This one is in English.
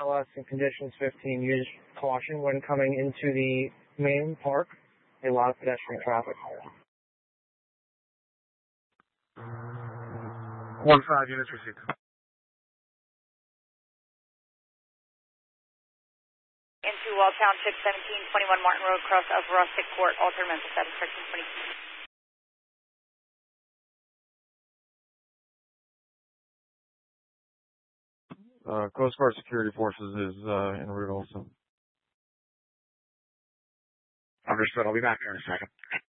LS and conditions 15. Use caution when coming into the main park. A lot of pedestrian traffic. 1-5 units received. Into Wall Township 1721 Martin Road, cross of Rustic Court, alter Memphis 7, 1320. Coast Guard Security Forces is en route also. Understood. I'll be back there in a second.